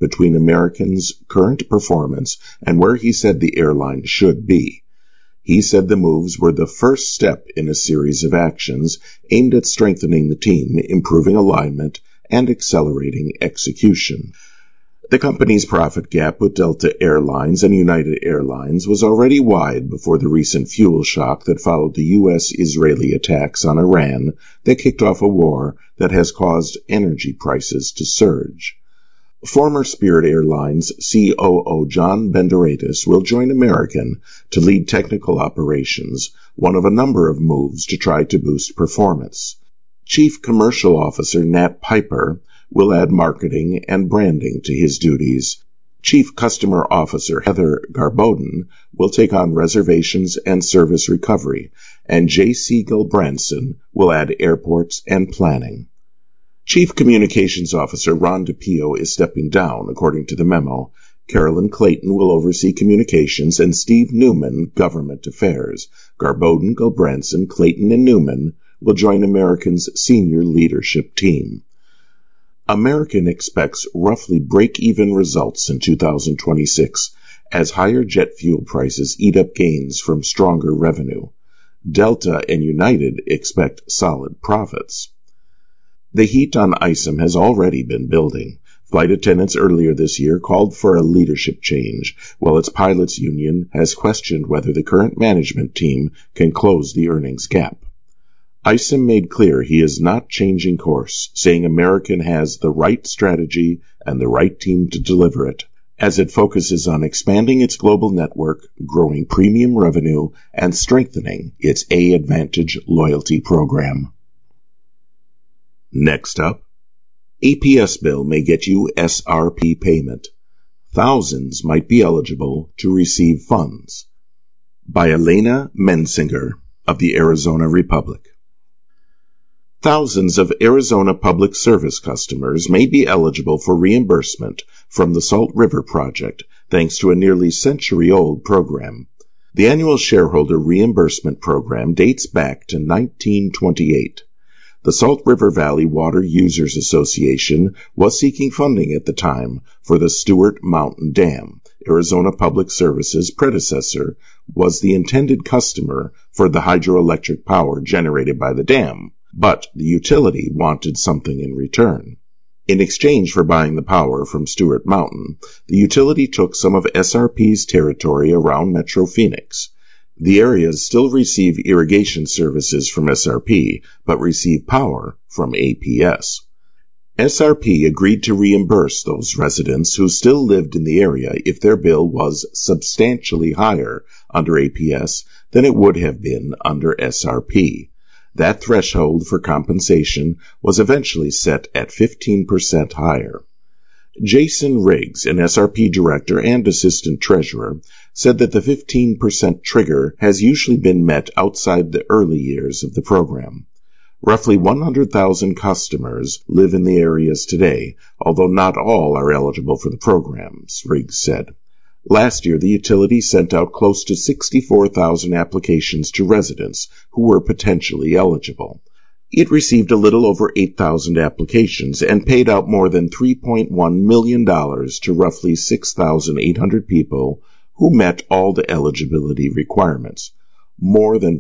between American's current performance and where he said the airline should be. He said the moves were the first step in a series of actions aimed at strengthening the team, improving alignment, and accelerating execution. The company's profit gap with Delta Airlines and United Airlines was already wide before the recent fuel shock that followed the U.S.-Israeli attacks on Iran that kicked off a war that has caused energy prices to surge. Former Spirit Airlines COO John Benderatis will join American to lead technical operations, one of a number of moves to try to boost performance. Chief Commercial Officer Nat Piper will add marketing and branding to his duties. Chief Customer Officer Heather Garbodin will take on reservations and service recovery, and J.C. Gilbranson will add airports and planning. Chief Communications Officer Ron DePio is stepping down, according to the memo. Carolyn Clayton will oversee communications and Steve Newman, government affairs. Garbodin, Gilbranson, Clayton, and Newman will join American's senior leadership team. American expects roughly break-even results in 2026 as higher jet fuel prices eat up gains from stronger revenue. Delta and United expect solid profits. The heat on ISM has already been building. Flight attendants earlier this year called for a leadership change, while its pilots union has questioned whether the current management team can close the earnings gap. ISM made clear he is not changing course, saying American has the right strategy and the right team to deliver it, as it focuses on expanding its global network, growing premium revenue, and strengthening its A-Advantage loyalty program. Next up, APS bill may get you SRP payment. Thousands might be eligible to receive funds. By Elena Mensinger of the Arizona Republic. Thousands of Arizona Public Service customers may be eligible for reimbursement from the Salt River Project thanks to a nearly century-old program. The annual shareholder reimbursement program dates back to 1928. The Salt River Valley Water Users Association was seeking funding at the time for the Stewart Mountain Dam. Arizona Public Service's predecessor was the intended customer for the hydroelectric power generated by the dam, but the utility wanted something in return. In exchange for buying the power from Stewart Mountain, the utility took some of SRP's territory around Metro Phoenix. The areas still receive irrigation services from SRP, but receive power from APS. SRP agreed to reimburse those residents who still lived in the area if their bill was substantially higher under APS than it would have been under SRP. That threshold for compensation was eventually set at 15% higher. Jason Riggs, an SRP director and assistant treasurer, said that the 15% trigger has usually been met outside the early years of the program. Roughly 100,000 customers live in the areas today, although not all are eligible for the programs, Riggs said. Last year, the utility sent out close to 64,000 applications to residents who were potentially eligible. It received a little over 8,000 applications and paid out more than $3.1 million to roughly 6,800 people who met all the eligibility requirements, more than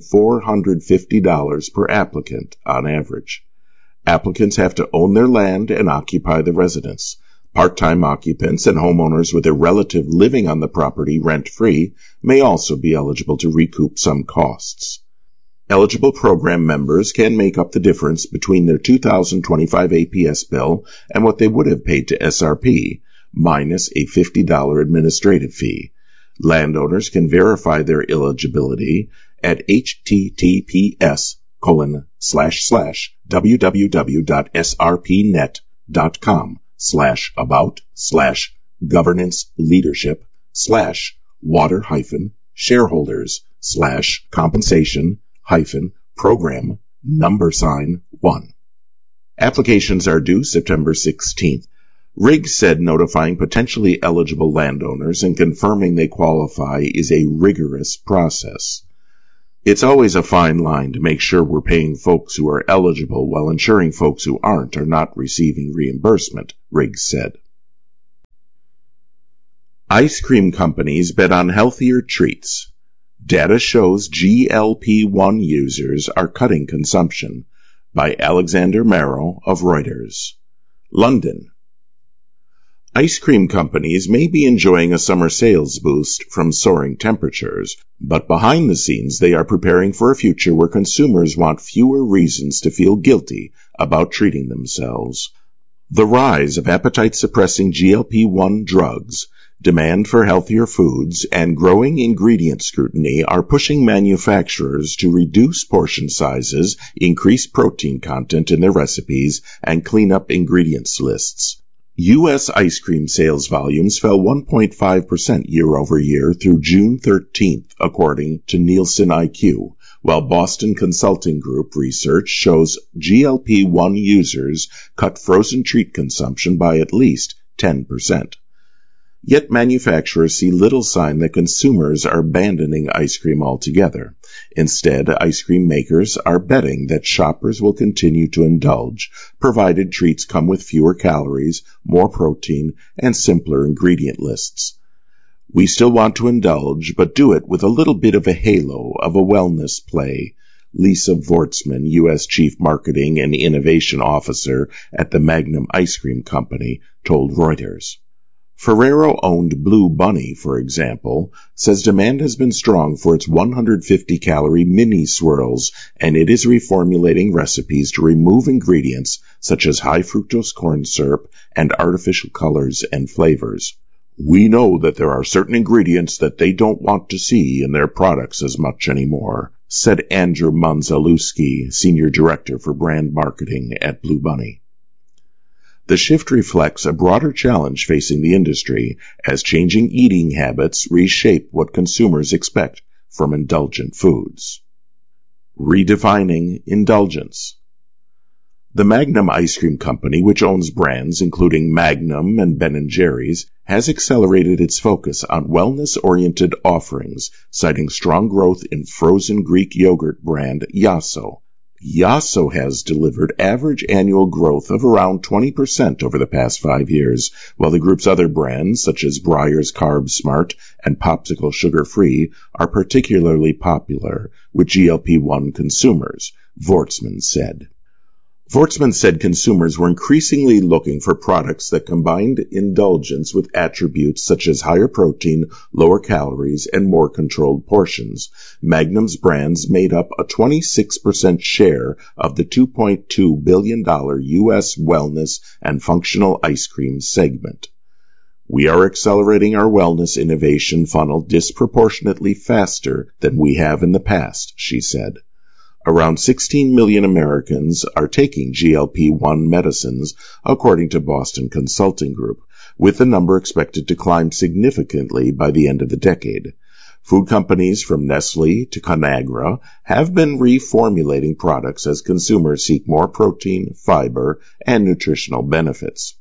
$450 per applicant on average. Applicants have to own their land and occupy the residence. Part-time occupants and homeowners with a relative living on the property rent-free may also be eligible to recoup some costs. Eligible program members can make up the difference between their 2025 APS bill and what they would have paid to SRP, minus a $50 administrative fee. Landowners can verify their eligibility at https://www.srpnet.com/about/governance-leadership/water-hyphen-shareholders/program1. Applications are due September 16th. Riggs said notifying potentially eligible landowners and confirming they qualify is a rigorous process. It's always a fine line to make sure we're paying folks who are eligible while ensuring folks who aren't are not receiving reimbursement, Riggs said. Ice cream companies bet on healthier treats. Data shows GLP-1 users are cutting consumption, by Alexander Marrow of Reuters. London. Ice cream companies may be enjoying a summer sales boost from soaring temperatures, but behind the scenes they are preparing for a future where consumers want fewer reasons to feel guilty about treating themselves. The rise of appetite-suppressing GLP-1 drugs, demand for healthier foods, and growing ingredient scrutiny are pushing manufacturers to reduce portion sizes, increase protein content in their recipes, and clean up ingredients lists. U.S. ice cream sales volumes fell 1.5% year-over-year through June 13th, according to Nielsen IQ, while Boston Consulting Group research shows GLP-1 users cut frozen treat consumption by at least 10%. Yet manufacturers see little sign that consumers are abandoning ice cream altogether. Instead, ice cream makers are betting that shoppers will continue to indulge, provided treats come with fewer calories, more protein, and simpler ingredient lists. We still want to indulge, but do it with a little bit of a halo of a wellness play, Lisa Vortsman, U.S. Chief Marketing and Innovation Officer at the Magnum Ice Cream Company, told Reuters. Ferrero-owned Blue Bunny, for example, says demand has been strong for its 150-calorie mini swirls, and it is reformulating recipes to remove ingredients such as high-fructose corn syrup and artificial colors and flavors. We know that there are certain ingredients that they don't want to see in their products as much anymore, said Andrew Monzalewski, Senior Director for Brand Marketing at Blue Bunny. The shift reflects a broader challenge facing the industry as changing eating habits reshape what consumers expect from indulgent foods. Redefining indulgence. The Magnum Ice Cream Company, which owns brands including Magnum and Ben & Jerry's, has accelerated its focus on wellness-oriented offerings, citing strong growth in frozen Greek yogurt brand Yasso. Yasso has delivered average annual growth of around 20% over the past 5 years, while the group's other brands, such as Breyer's Carb Smart and Popsicle Sugar Free, are particularly popular with GLP-1 consumers, Vortsman said. Vortsman said consumers were increasingly looking for products that combined indulgence with attributes such as higher protein, lower calories, and more controlled portions. Magnum's brands made up a 26% share of the $2.2 billion U.S. wellness and functional ice cream segment. We are accelerating our wellness innovation funnel disproportionately faster than we have in the past, she said. Around 16 million Americans are taking GLP-1 medicines, according to Boston Consulting Group, with the number expected to climb significantly by the end of the decade. Food companies from Nestle to Conagra have been reformulating products as consumers seek more protein, fiber, and nutritional benefits.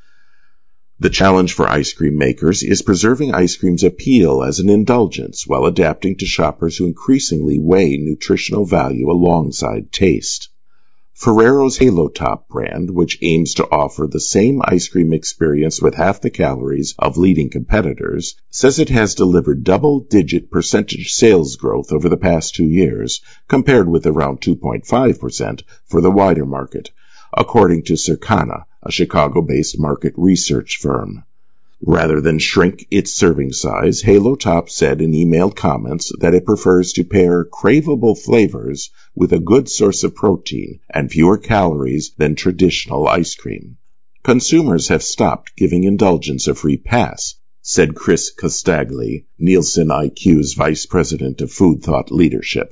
The challenge for ice cream makers is preserving ice cream's appeal as an indulgence while adapting to shoppers who increasingly weigh nutritional value alongside taste. Ferrero's Halo Top brand, which aims to offer the same ice cream experience with half the calories of leading competitors, says it has delivered double-digit percentage sales growth over the past 2 years, compared with around 2.5% for the wider market, according to Circana, a Chicago-based market research firm. Rather than shrink its serving size, Halo Top said in emailed comments that it prefers to pair craveable flavors with a good source of protein and fewer calories than traditional ice cream. Consumers have stopped giving indulgence a free pass, said Chris Costagli, Nielsen IQ's Vice President of Food Thought Leadership.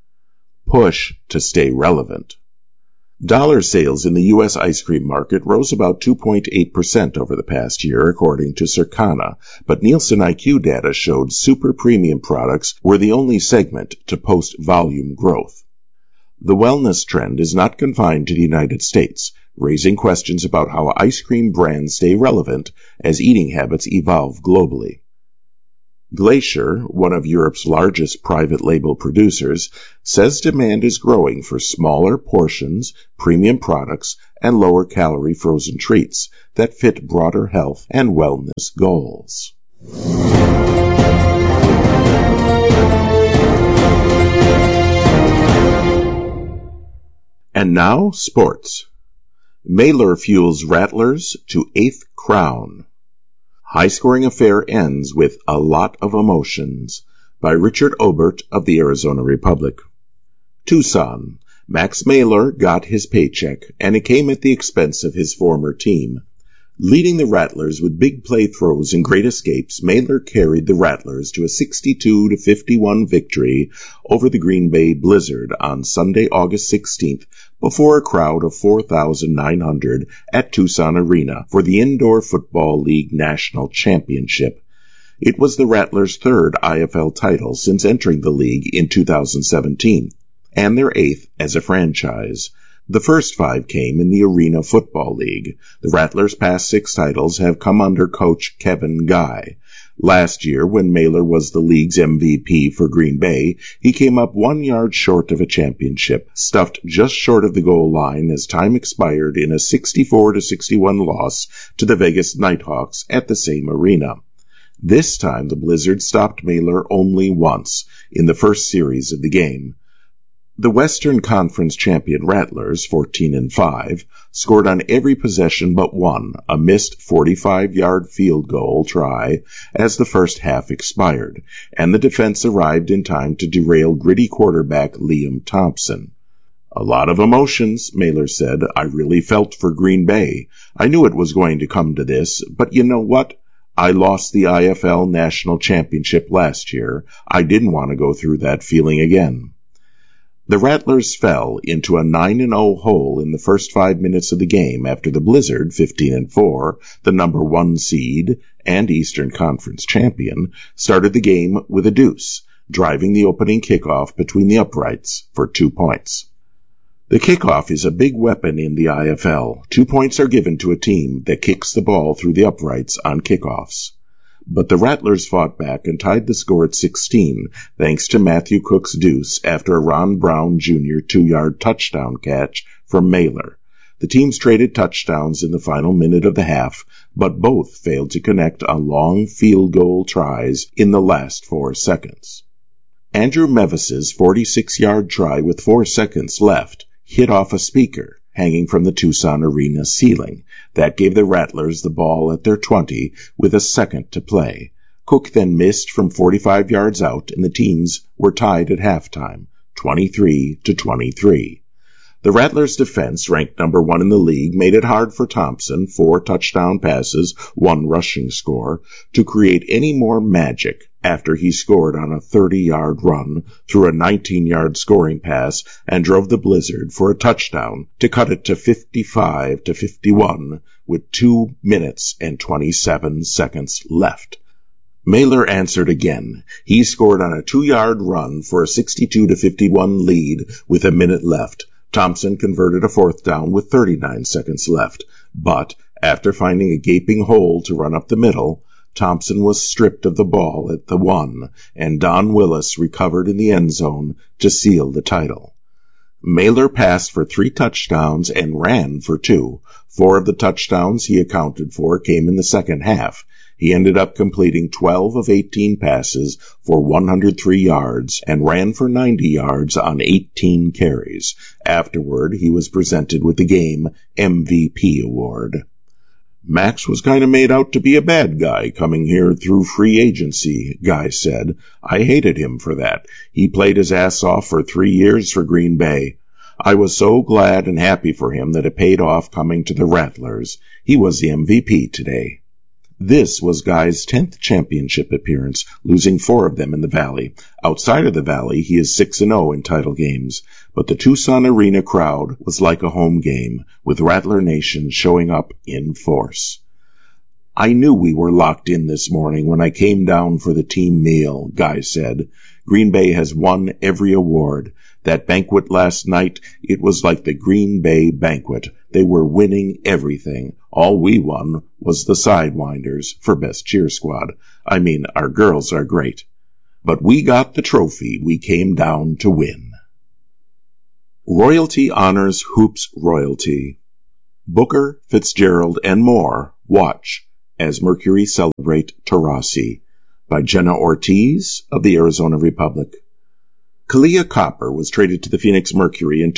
Push to stay relevant. Dollar sales in the U.S. ice cream market rose about 2.8% over the past year, according to Circana, but Nielsen IQ data showed super premium products were the only segment to post volume growth. The wellness trend is not confined to the United States, raising questions about how ice cream brands stay relevant as eating habits evolve globally. Glacier, one of Europe's largest private label producers, says demand is growing for smaller portions, premium products, and lower-calorie frozen treats that fit broader health and wellness goals. And now, sports. Mailer fuels Rattlers to 8th crown. High-scoring affair ends with a lot of emotions, by Richard Obert of the Arizona Republic. Tucson. Max Mailer got his paycheck, and it came at the expense of his former team. Leading the Rattlers with big play throws and great escapes, Mailer carried the Rattlers to a 62-51 victory over the Green Bay Blizzard on Sunday, August 16th, before a crowd of 4,900 at Tucson Arena for the Indoor Football League National Championship. It was the Rattlers' third IFL title since entering the league in 2017, and their 8th as a franchise. The first 5 came in the Arena Football League. The Rattlers' past 6 titles have come under coach Kevin Guy. Last year, when Mailer was the league's MVP for Green Bay, he came up 1 yard short of a championship, stuffed just short of the goal line as time expired in a 64-61 loss to the Vegas Nighthawks at the same arena. This time, the Blizzard stopped Mailer only once, in the first series of the game. The Western Conference champion Rattlers, 14-5, scored on every possession but one, a missed 45-yard field goal try, as the first half expired, and the defense arrived in time to derail gritty quarterback Liam Thompson. "A lot of emotions," Mailer said. "I really felt for Green Bay. I knew it was going to come to this, but you know what? I lost the IFL National Championship last year. I didn't want to go through that feeling again." The Rattlers fell into a 9-0 hole in the first 5 minutes of the game after the Blizzard, 15-4, the number 1 seed and Eastern Conference champion, started the game with a deuce, driving the opening kickoff between the uprights for 2 points. The kickoff is a big weapon in the IFL. 2 points are given to a team that kicks the ball through the uprights on kickoffs. But the Rattlers fought back and tied the score at 16, thanks to Matthew Cook's deuce after a Ron Brown Jr. 2-yard touchdown catch from Mailer. The teams traded touchdowns in the final minute of the half, but both failed to connect on long field goal tries in the last 4 seconds. Andrew Mevis's 46-yard try with 4 seconds left hit off a speaker hanging from the Tucson Arena ceiling. That gave the Rattlers the ball at their 20 with a second to play. Cook then missed from 45 yards out, and the teams were tied at halftime, 23-23. The Rattlers' defense, ranked number 1 in the league, made it hard for Thompson, 4 touchdown passes, 1 rushing score, to create any more magic after he scored on a 30-yard run through a 19-yard scoring pass and drove the Blizzard for a touchdown to cut it to 55-51 with 2 minutes and 27 seconds left. Mailer answered again. He scored on a 2-yard run for a 62-51 lead with a minute left. Thompson converted a 4th down with 39 seconds left, but after finding a gaping hole to run up the middle, Thompson was stripped of the ball at the 1, and Don Willis recovered in the end zone to seal the title. Mailer passed for 3 touchdowns and ran for 2. 4 of the touchdowns he accounted for came in the second half. He ended up completing 12 of 18 passes for 103 yards and ran for 90 yards on 18 carries. Afterward, he was presented with the game MVP award. "Max was kind of made out to be a bad guy coming here through free agency," Guy said. "I hated him for that. He played his ass off for 3 years for Green Bay. I was so glad and happy for him that it paid off coming to the Rattlers. He was the MVP today." This was Guy's 10th championship appearance, losing 4 of them in the Valley. Outside of the Valley, he is 6-0 in title games. But the Tucson Arena crowd was like a home game, with Rattler Nation showing up in force. "I knew we were locked in this morning when I came down for the team meal," Guy said. "Green Bay has won every award. That banquet last night, it was like the Green Bay banquet. They were winning everything. All we won was the Sidewinders for Best Cheer Squad. I mean, our girls are great. But we got the trophy we came down to win." Royalty honors Hoops royalty. Booker, Fitzgerald, and more watch as Mercury celebrates celebrate Taurasi by Jenna Ortiz of the Arizona Republic. Kahleah Copper was traded to the Phoenix Mercury in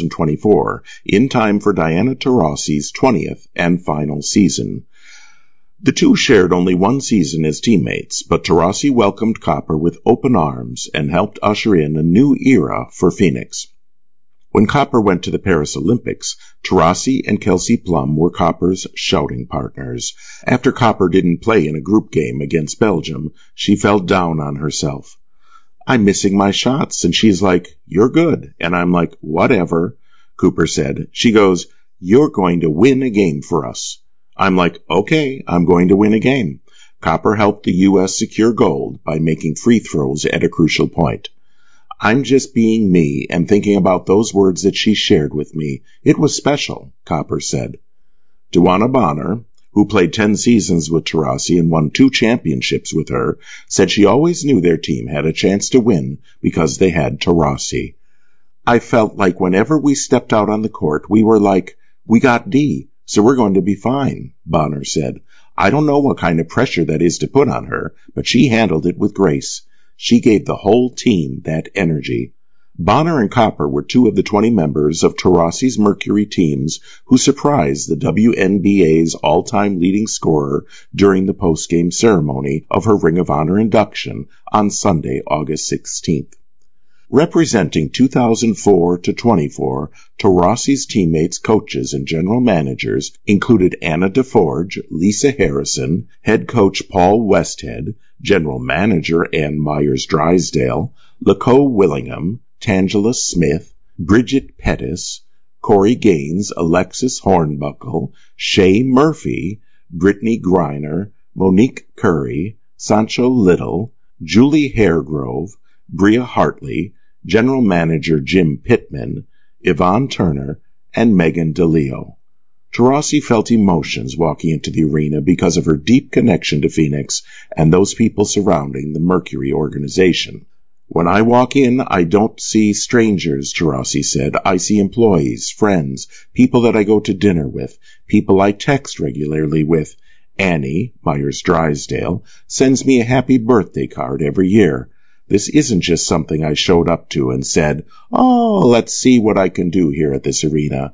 2024 in time for Diana Taurasi's 20th and final season. The two shared only one season as teammates, but Taurasi welcomed Copper with open arms and helped usher in a new era for Phoenix. When Copper went to the Paris Olympics, Taurasi and Kelsey Plum were Copper's shouting partners. After Copper didn't play in a group game against Belgium, she felt down on herself. "I'm missing my shots," and she's like, "You're good." And I'm like, "Whatever," Cooper said. She goes, "You're going to win a game for us." I'm like, "Okay, I'm going to win a game." Copper helped the U.S. secure gold by making free throws at a crucial point. "I'm just being me and thinking about those words that she shared with me. It was special," Copper said. Duana Bonner, who played 10 seasons with Taurasi and won 2 championships with her, said she always knew their team had a chance to win because they had Taurasi. "I felt like whenever we stepped out on the court, we were like, we got D, so we're going to be fine," Bonner said. "I don't know what kind of pressure that is to put on her, but she handled it with grace. She gave the whole team that energy." Bonner and Copper were 2 of the 20 members of Taurasi's Mercury teams who surprised the WNBA's all-time leading scorer during the post-game ceremony of her Ring of Honor induction on Sunday, August 16th. Representing 2004 to 24, Taurasi's teammates, coaches, and general managers included Anna DeForge, Lisa Harrison, head coach Paul Westhead, general manager Ann Myers-Drysdale, LaCo Willingham, Tangela Smith, Bridget Pettis, Corey Gaines, Alexis Hornbuckle, Shay Murphy, Brittany Griner, Monique Curry, Sancho Little, Julie Haregrove, Bria Hartley, General Manager Jim Pittman, Yvonne Turner, and Megan DeLeo. Taurasi felt emotions walking into the arena because of her deep connection to Phoenix and those people surrounding the Mercury organization. "When I walk in, I don't see strangers," Taurasi said. "I see employees, friends, people that I go to dinner with, people I text regularly with. Annie, Myers-Drysdale, sends me a happy birthday card every year. This isn't just something I showed up to and said, 'Oh, let's see what I can do here at this arena.'"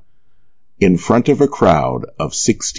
In front of a crowd of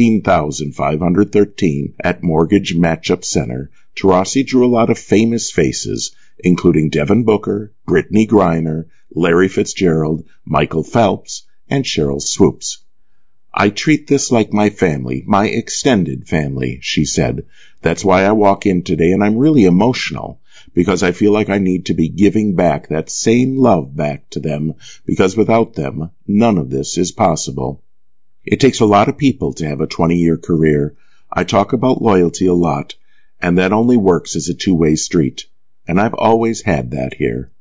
16,513 at Mortgage Matchup Center, Taurasi drew a lot of famous faces, including Devin Booker, Brittany Griner, Larry Fitzgerald, Michael Phelps, and Cheryl Swoops. "I treat this like my family, my extended family," she said. "That's why I walk in today, and I'm really emotional, because I feel like I need to be giving back that same love back to them, because without them, none of this is possible." It takes a lot of people to have a 20-year career. I talk about loyalty a lot, and that only works as a two-way street. And I've always had that here.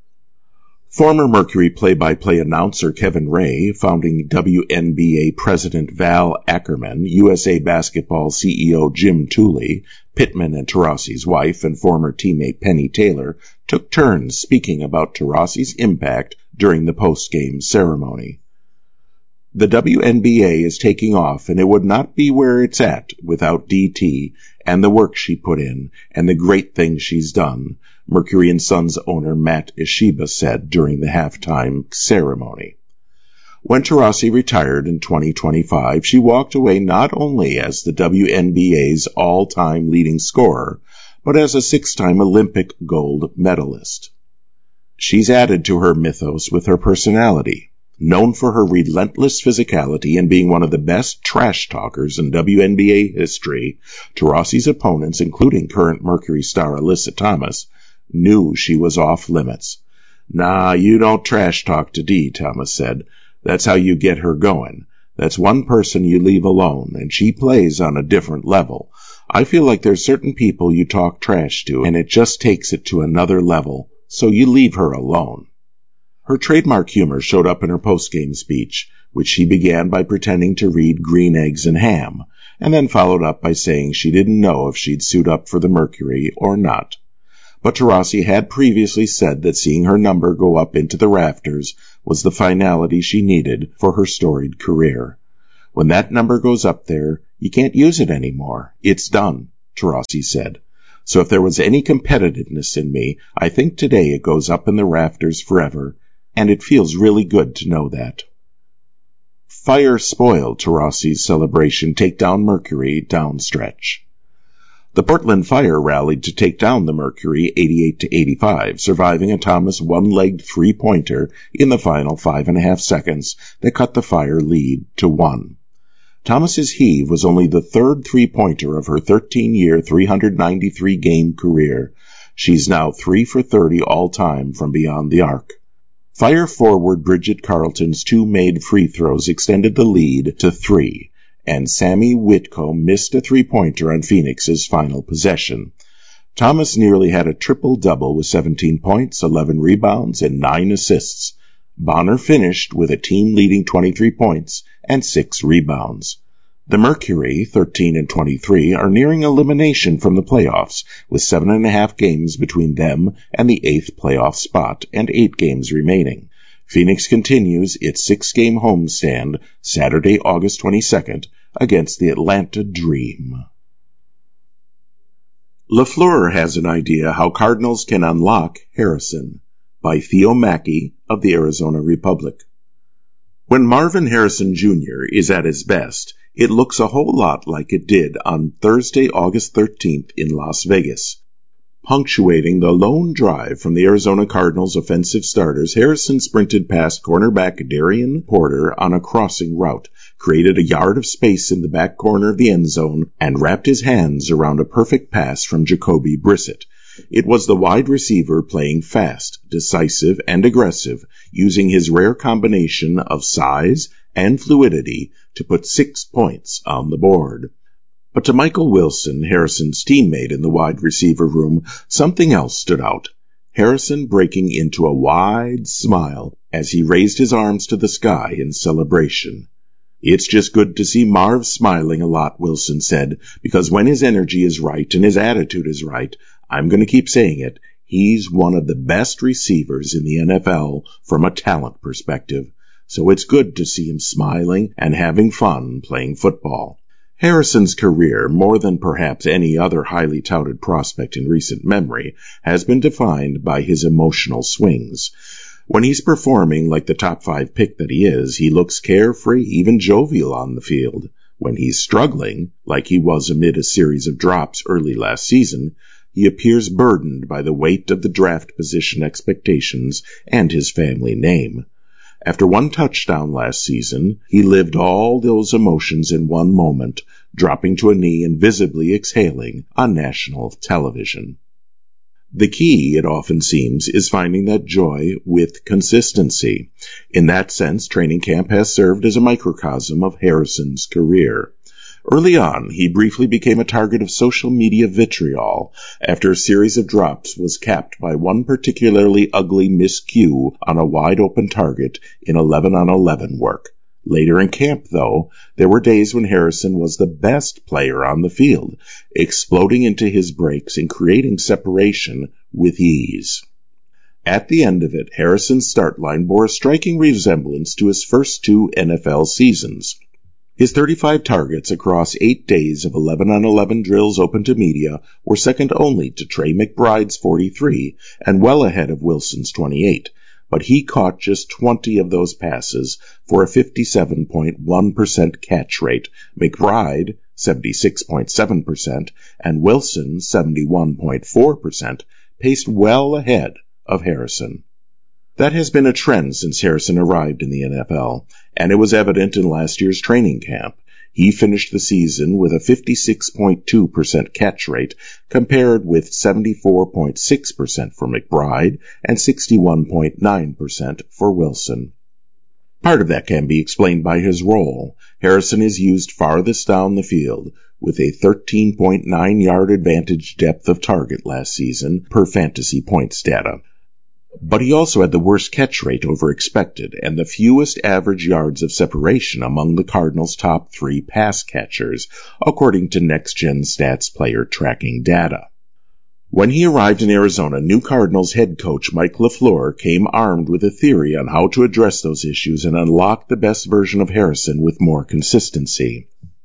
Former Mercury play-by-play announcer Kevin Ray, founding WNBA President Val Ackerman, USA Basketball CEO Jim Tooley, Pittman and Taurasi's wife and former teammate Penny Taylor took turns speaking about Taurasi's impact during the post-game ceremony. "The WNBA is taking off, and it would not be where it's at without DT and the work she put in and the great things she's done," Mercury and Sons owner Matt Ishiba said during the halftime ceremony. When Taurasi retired in 2025, she walked away not only as the WNBA's all-time leading scorer, but as a 6-time Olympic gold medalist. She's added to her mythos with her personality. Known for her relentless physicality and being one of the best trash talkers in WNBA history, Taurasi's opponents, including current Mercury star Alyssa Thomas, knew she was off limits. "Nah, you don't trash talk to Dee," Thomas said. "That's how you get her going. That's one person you leave alone, and she plays on a different level. I feel like there's certain people you talk trash to, and it just takes it to another level, so you leave her alone." Her trademark humor showed up in her post-game speech, which she began by pretending to read Green Eggs and Ham, and then followed up by saying she didn't know if she'd suit up for the Mercury or not. But Taurasi had previously said that seeing her number go up into the rafters was the finality she needed for her storied career. When that number goes up there, you can't use it anymore. It's done. Taurasi said. So if there was any competitiveness in me, I think today it goes up in the rafters forever, and it feels really good to know that. Fire spoiled Taurasi's celebration take down Mercury downstretch. The Portland Fire rallied to take down the Mercury 88-85, surviving a Thomas one-legged three-pointer in the final 5.5 seconds that cut the Fire lead to 1. Thomas's heave was only the third three-pointer of her 13-year, 393-game career. She's now 3 for 30 all-time from beyond the arc. Fire forward Bridget Carlton's 2 made free throws extended the lead to 3, and Sammy Whitcomb missed a three-pointer on Phoenix's final possession. Thomas nearly had a triple-double with 17 points, 11 rebounds, and 9 assists. Bonner finished with a team-leading 23 points and 6 rebounds. The Mercury, 13-23, are nearing elimination from the playoffs, with 7.5 games between them and the 8th playoff spot and 8 games remaining. Phoenix continues its 6-game homestand Saturday, August 22nd, against the Atlanta Dream. LaFleur has an idea how Cardinals can unlock Harrison, by Theo Mackey of the Arizona Republic. When Marvin Harrison Jr. is at his best, it looks a whole lot like it did on Thursday, August 13th in Las Vegas. Punctuating the lone drive from the Arizona Cardinals' offensive starters, Harrison sprinted past cornerback Darian Porter on a crossing route, created a yard of space in the back corner of the end zone, and wrapped his hands around a perfect pass from Jacoby Brissett. It was the wide receiver playing fast, decisive, and aggressive, using his rare combination of size and fluidity to put 6 points on the board. But to Michael Wilson, Harrison's teammate in the wide receiver room, something else stood out. Harrison breaking into a wide smile as he raised his arms to the sky in celebration. "It's just good to see Marv smiling a lot," Wilson said, "because when his energy is right and his attitude is right, I'm going to keep saying it, he's one of the best receivers in the NFL from a talent perspective. So it's good to see him smiling and having fun playing football." Harrison's career, more than perhaps any other highly touted prospect in recent memory, has been defined by his emotional swings. When he's performing like the top 5 pick that he is, he looks carefree, even jovial on the field. When he's struggling, like he was amid a series of drops early last season, he appears burdened by the weight of the draft position expectations and his family name. After 1 touchdown last season, he lived all those emotions in one moment, dropping to a knee and visibly exhaling on national television. The key, it often seems, is finding that joy with consistency. In that sense, training camp has served as a microcosm of Harrison's career. Early on, he briefly became a target of social media vitriol after a series of drops was capped by one particularly ugly miscue on a wide-open target in 11-on-11 work. Later in camp, though, there were days when Harrison was the best player on the field, exploding into his breaks and creating separation with ease. At the end of it, Harrison's start line bore a striking resemblance to his first 2 NFL seasons. His 35 targets across 8 days of 11-on-11 drills open to media were second only to Trey McBride's 43 and well ahead of Wilson's 28, but he caught just 20 of those passes for a 57.1% catch rate, McBride 76.7%, and Wilson 71.4%, paced well ahead of Harrison. That has been a trend since Harrison arrived in the NFL, and it was evident in last year's training camp. He finished the season with a 56.2% catch rate, compared with 74.6% for McBride and 61.9% for Wilson. Part of that can be explained by his role. Harrison is used farthest down the field, with a 13.9-yard advantage depth of target last season per fantasy points data. But he also had the worst catch rate over expected and the fewest average yards of separation among the Cardinals' top 3 pass catchers, according to Next Gen Stats player tracking data. When he arrived in Arizona, new Cardinals head coach Mike LaFleur came armed with a theory on how to address those issues and unlock the best version of Harrison with more consistency.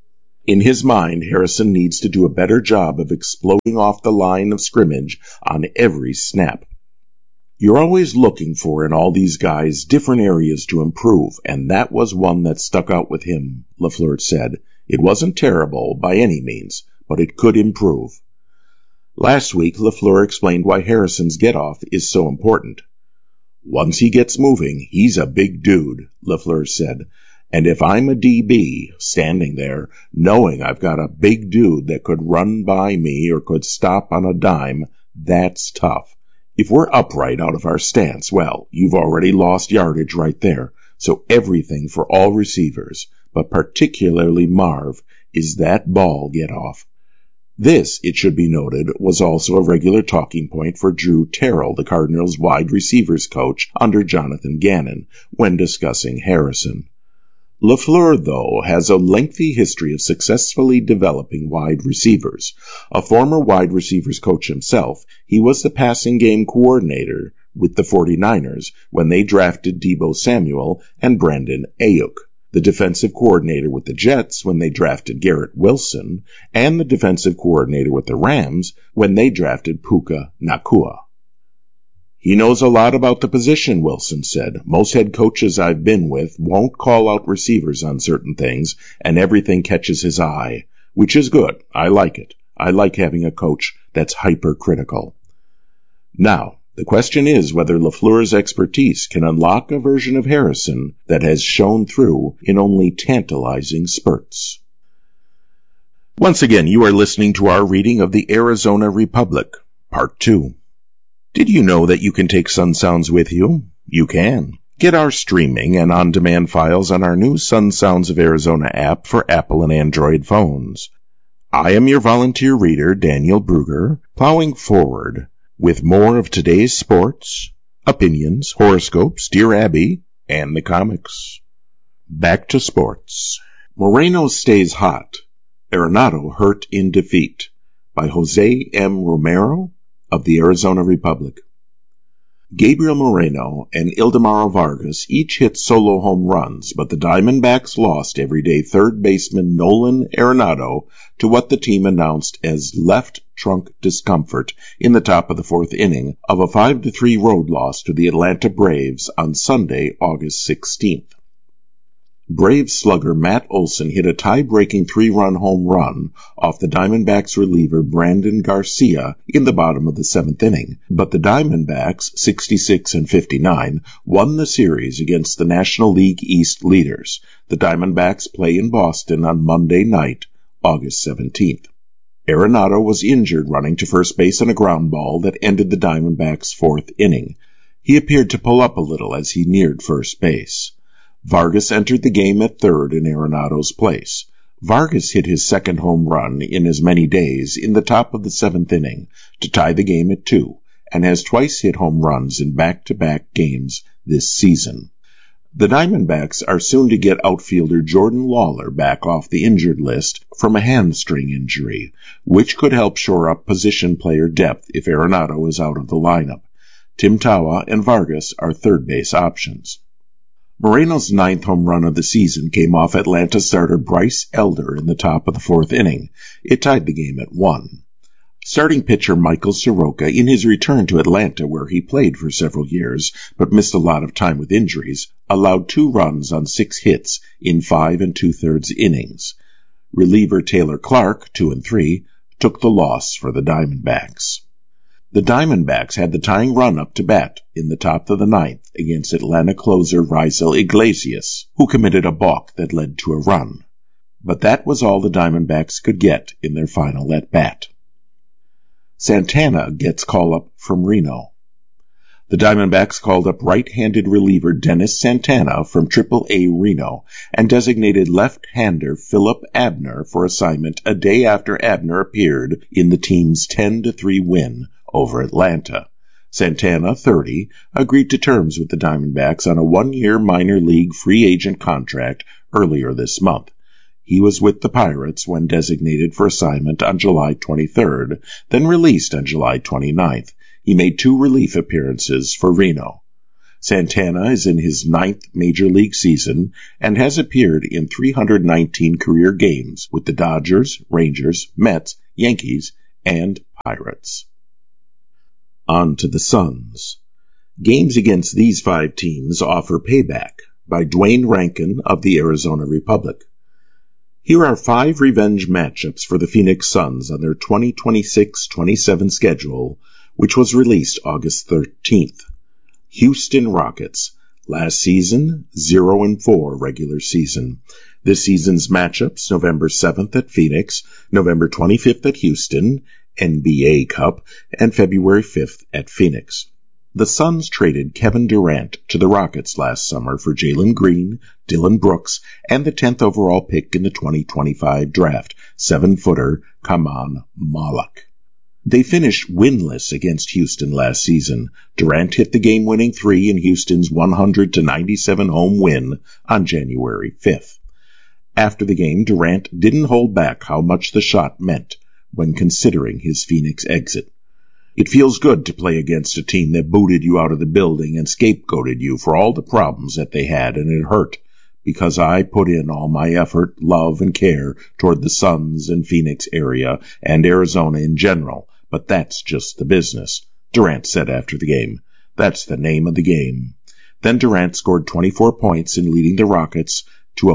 In his mind, Harrison needs to do a better job of exploding off the line of scrimmage on every snap. You're always looking for, in all these guys, different areas to improve, and that was one that stuck out with him, LaFleur said. It wasn't terrible by any means, but it could improve. Last week, LaFleur explained why Harrison's get-off is so important. Once he gets moving, he's a big dude, LaFleur said. And if I'm a DB, standing there, knowing I've got a big dude that could run by me or could stop on a dime, that's tough. If we're upright out of our stance, well, you've already lost yardage right there. So everything for all receivers, but particularly Marv, is that ball get-off. This, it should be noted, was also a regular talking point for Drew Terrell, the Cardinals' wide receivers coach under Jonathan Gannon, when discussing Harrison. LaFleur, though, has a lengthy history of successfully developing wide receivers. A former wide receivers coach himself, he was the passing game coordinator with the 49ers when they drafted Deebo Samuel and Brandon Ayuk, the defensive coordinator with the Jets when they drafted Garrett Wilson, and the defensive coordinator with the Rams when they drafted Puka Nacua. He knows a lot about the position, Wilson said. Most head coaches I've been with won't call out receivers on certain things, and everything catches his eye, which is good. I like it. I like having a coach that's hypercritical. Now, the question is whether LaFleur's expertise can unlock a version of Harrison that has shone through in only tantalizing spurts. Once again, you are listening to our reading of the Arizona Republic, Part 2. Did you know that you can take Sun Sounds with you? You can. Get our streaming and on-demand files on our new Sun Sounds of Arizona app for Apple and Android phones. I am your volunteer reader, Daniel Brugger, plowing forward with more of today's sports, opinions, horoscopes, Dear Abby, and the comics. Back to sports. Moreno stays hot. Arenado hurt in defeat. By Jose M. Romero of the Arizona Republic. Gabriel Moreno and Ildemaro Vargas each hit solo home runs, but the Diamondbacks lost everyday third baseman Nolan Arenado to what the team announced as left trunk discomfort in the top of the fourth inning of a 5-3 road loss to the Atlanta Braves on Sunday, August 16th. Braves slugger Matt Olson hit a tie-breaking 3-run home run off the Diamondbacks reliever Brandon Garcia in the bottom of the seventh inning, but the Diamondbacks, 66-59, won the series against the National League East leaders. The Diamondbacks play in Boston on Monday night, August 17th. Arenado was injured running to first base on a ground ball that ended the Diamondbacks' fourth inning. He appeared to pull up a little as he neared first base. Vargas entered the game at third in Arenado's place. Vargas hit his second home run in as many days in the top of the seventh inning to tie the game at 2, and has twice hit home runs in back-to-back games this season. The Diamondbacks are soon to get outfielder Jordan Lawler back off the injured list from a hamstring injury, which could help shore up position player depth if Arenado is out of the lineup. Tim Tawa and Vargas are third base options. Moreno's 9th home run of the season came off Atlanta starter Bryce Elder in the top of the fourth inning. It tied the game at 1. Starting pitcher Michael Soroka, in his return to Atlanta where he played for several years but missed a lot of time with injuries, allowed 2 runs on 6 hits in 5 2/3 innings. Reliever Taylor Clark, 2 and 3, took the loss for the Diamondbacks. The Diamondbacks had the tying run up to bat in the top of the 9th against Atlanta closer Raisel Iglesias, who committed a balk that led to a run. But that was all the Diamondbacks could get in their final at-bat. Santana gets call-up from Reno. The Diamondbacks called up right-handed reliever Dennis Santana from AAA Reno and designated left-hander Philip Abner for assignment a day after Abner appeared in the team's 10-3 win over Atlanta. Santana, 30, agreed to terms with the Diamondbacks on a 1-year minor league free agent contract earlier this month. He was with the Pirates when designated for assignment on July 23rd, then released on July 29th. He made 2 relief appearances for Reno. Santana is in his 9th Major League season and has appeared in 319 career games with the Dodgers, Rangers, Mets, Yankees, and Pirates. On to the Suns. Games against these 5 teams offer payback by Dwayne Rankin of the Arizona Republic. Here are 5 revenge matchups for the Phoenix Suns on their 2026-27 schedule, which was released August 13th. Houston Rockets. Last season, 0-4 regular season. This season's matchups, November 7th at Phoenix, November 25th at Houston, NBA Cup, and February 5th at Phoenix. The Suns traded Kevin Durant to the Rockets last summer for Jalen Green, Dillon Brooks, and the 10th overall pick in the 2025 draft, 7-footer Kaman Malik. They finished winless against Houston last season. Durant hit the game-winning 3 in Houston's 100-97 home win on January 5th. After the game, Durant didn't hold back how much the shot meant when considering his Phoenix exit. It feels good to play against a team that booted you out of the building and scapegoated you for all the problems that they had, and it hurt, because I put in all my effort, love, and care toward the Suns and Phoenix area and Arizona in general, but that's just the business, Durant said after the game. That's the name of the game. Then Durant scored 24 points in leading the Rockets to a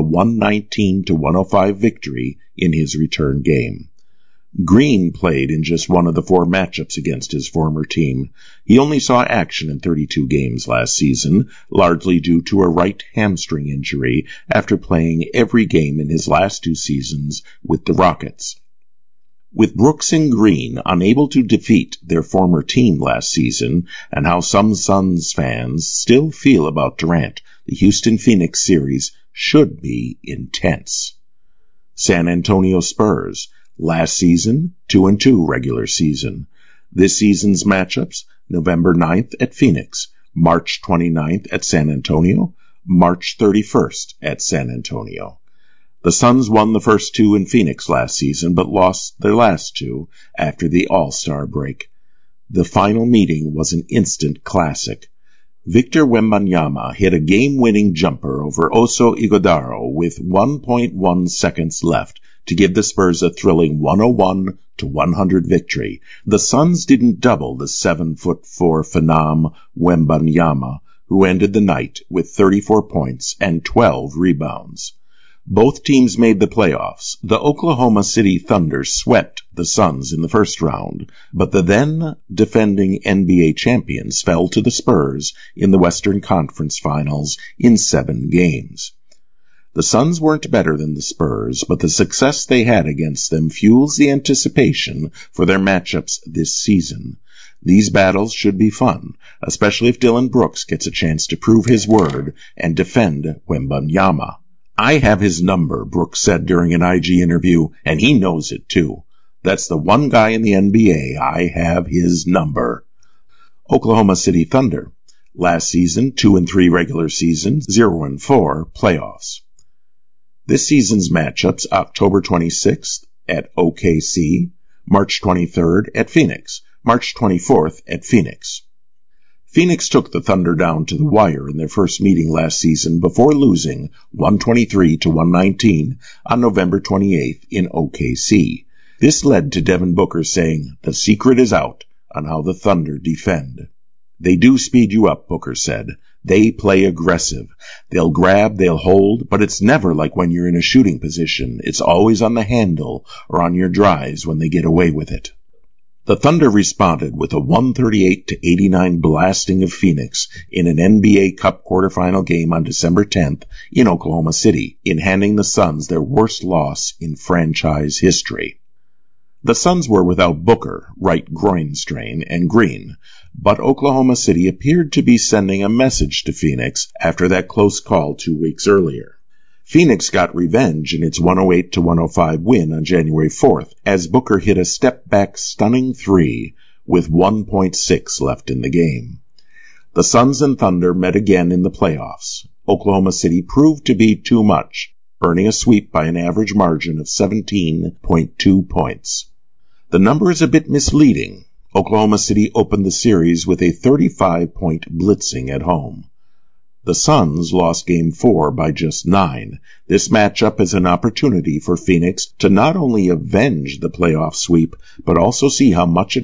119-105 victory in his return game. Green played in just one of the 4 matchups against his former team. He only saw action in 32 games last season, largely due to a right hamstring injury after playing every game in his last 2 seasons with the Rockets. With Brooks and Green unable to defeat their former team last season, and how some Suns fans still feel about Durant, the Houston-Phoenix series should be intense. San Antonio Spurs. Last season, 2-2 regular season. This season's matchups, November 9th at Phoenix, March 29th at San Antonio, March 31st at San Antonio. The Suns won the first 2 in Phoenix last season, but lost their last 2 after the All-Star break. The final meeting was an instant classic. Victor Wembanyama hit a game-winning jumper over Oso Ighodaro with 1.1 seconds left to give the Spurs a thrilling 101-100 victory. The Suns didn't double the 7'4" phenom Wembanyama, who ended the night with 34 points and 12 rebounds. Both teams made the playoffs. The Oklahoma City Thunder swept the Suns in the first round, but the then defending NBA champions fell to the Spurs in the Western Conference Finals in 7 games. The Suns weren't better than the Spurs, but the success they had against them fuels the anticipation for their matchups this season. These battles should be fun, especially if Dillon Brooks gets a chance to prove his word and defend Wembanyama. I have his number, Brooks said during an IG interview, and he knows it too. That's the one guy in the NBA. I have his number. Oklahoma City Thunder. Last season, 2-3 regular season, 0-4 playoffs. This season's matchups, October 26th at OKC, March 23rd at Phoenix, March 24th at Phoenix. Phoenix took the Thunder down to the wire in their first meeting last season before losing 123-119 on November 28th in OKC. This led to Devin Booker saying, "The secret is out on how the Thunder defend." "They do speed you up," Booker said. "They play aggressive. They'll grab, they'll hold, but it's never like when you're in a shooting position. It's always on the handle or on your drives when they get away with it." The Thunder responded with a 138-89 blasting of Phoenix in an NBA Cup quarterfinal game on December 10th in Oklahoma City, in handing the Suns their worst loss in franchise history. The Suns were without Booker, right groin strain, and Green, but Oklahoma City appeared to be sending a message to Phoenix after that close call 2 weeks earlier. Phoenix got revenge in its 108-105 win on January 4th as Booker hit a step-back stunning 3 with 1.6 left in the game. The Suns and Thunder met again in the playoffs. Oklahoma City proved to be too much, earning a sweep by an average margin of 17.2 points. The number is a bit misleading. Oklahoma City opened the series with a 35-point blitzing at home. The Suns lost Game 4 by just 9. This matchup is an opportunity for Phoenix to not only avenge the playoff sweep, but also see how much it